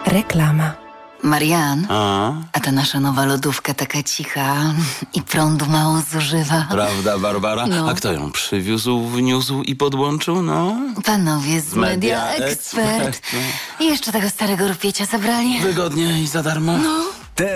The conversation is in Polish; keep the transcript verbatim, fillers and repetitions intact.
Reklama. Marian, A? a ta nasza nowa lodówka taka cicha i prądu mało zużywa. Prawda, Barbara? No. A kto ją przywiózł, wniósł i podłączył, no? Panowie z Media Media Expert. Expert, I jeszcze tego starego rupiecia zabrali. Wygodnie i za darmo? No.